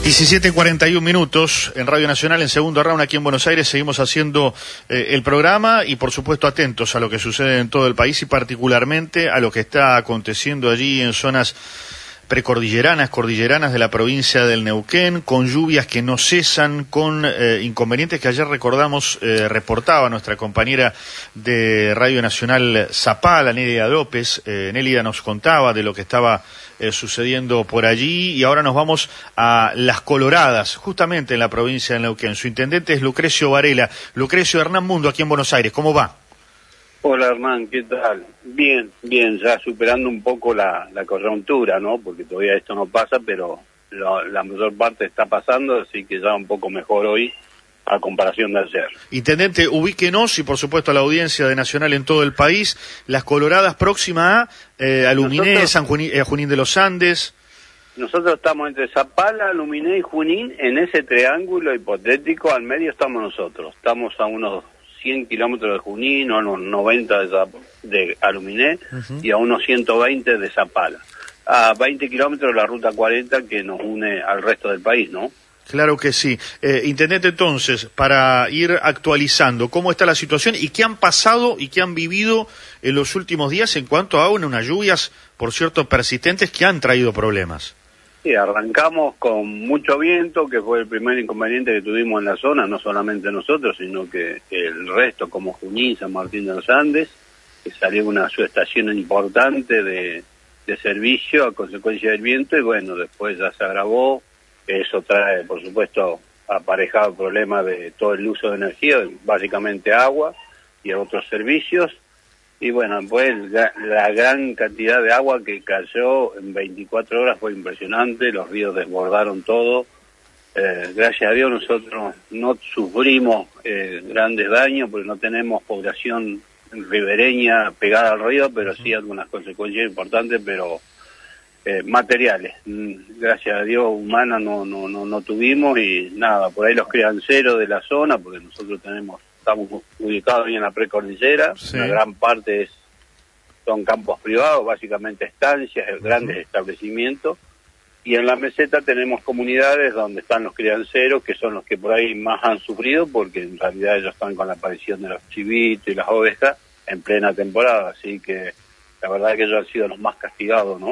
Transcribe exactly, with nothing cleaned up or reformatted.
diecisiete cuarenta y un minutos en Radio Nacional, en segundo round aquí en Buenos Aires. Seguimos haciendo eh, el programa y por supuesto atentos a lo que sucede en todo el país y particularmente a lo que está aconteciendo allí en zonas precordilleranas, cordilleranas de la provincia del Neuquén, con lluvias que no cesan, con eh, inconvenientes que ayer recordamos, eh, reportaba nuestra compañera de Radio Nacional Zapala, Nélida López. Eh, Nélida nos contaba de lo que estaba eh, sucediendo por allí y ahora nos vamos a Las Coloradas, justamente en la provincia del Neuquén. Su intendente es Lucrecio Varela. Lucrecio, Hernán Mundo, aquí en Buenos Aires, ¿cómo va? Hola Hernán, ¿qué tal? Bien, bien, ya superando un poco la, la coyuntura, ¿no? Porque todavía esto no pasa, pero lo, la mayor parte está pasando, así que ya un poco mejor hoy a comparación de ayer. Intendente, ubíquenos y por supuesto a la audiencia de Nacional en todo el país, Las Coloradas próxima a eh, Aluminé, nosotros, San Junín, eh, Junín de los Andes. Nosotros estamos entre Zapala, Aluminé y Junín, en ese triángulo hipotético, al medio estamos nosotros, estamos a unos cien kilómetros de Junín, a unos noventa de, de Aluminé, uh-huh, y a unos ciento veinte de Zapala. A veinte kilómetros de la ruta cuarenta que nos une al resto del país, ¿no? Claro que sí. Eh, Intendente, entonces, para ir actualizando, ¿cómo está la situación y qué han pasado y qué han vivido en los últimos días en cuanto a unas lluvias, por cierto, persistentes que han traído problemas? Sí, arrancamos con mucho viento, que fue el primer inconveniente que tuvimos en la zona, no solamente nosotros, sino que el resto, como Junín, San Martín de los Andes, que salió una subestación importante de, de servicio a consecuencia del viento, y bueno, después ya se agravó. Eso trae, por supuesto, aparejado el problema de todo el uso de energía, básicamente agua y otros servicios. Y bueno, pues la, la gran cantidad de agua que cayó en veinticuatro horas fue impresionante, los ríos desbordaron todo. Eh, gracias a Dios nosotros no sufrimos eh, grandes daños porque no tenemos población ribereña pegada al río, pero sí algunas consecuencias importantes, pero eh, materiales. Gracias a Dios humanas no, no, no, no tuvimos y nada, por ahí los crianceros de la zona, porque nosotros tenemos... Estamos ubicados ahí en la precordillera, sí. Una gran parte es, son campos privados, básicamente estancias, uh-huh, grandes establecimientos, y en la meseta tenemos comunidades donde están los crianceros, que son los que por ahí más han sufrido, porque en realidad ellos están con la aparición de los chivitos y las ovejas en plena temporada, así que la verdad es que ellos han sido los más castigados, ¿no?